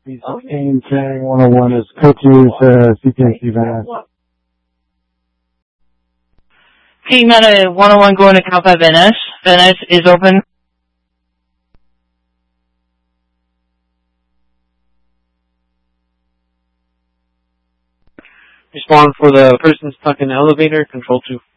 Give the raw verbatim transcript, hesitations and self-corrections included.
Aim Tang one oh one is coaches, uh, C P N C Venice. Team Meta one oh one going to Alpha Venice. Venice is open. Respond for the person stuck in the elevator, control two.